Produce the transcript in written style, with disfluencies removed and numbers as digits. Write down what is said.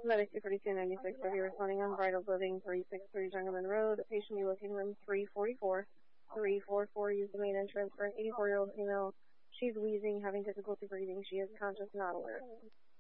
Medic 24296, are you responding on Bridal Building 363 Jungleman Road? The patient you located in room 344. 344, use the main entrance for an 84-year-old female. She's wheezing, having difficulty breathing. She is conscious, not alert.